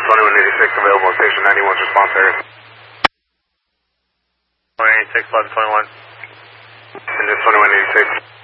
2186 available at station 91's response area. 186, 1121. And this 2186.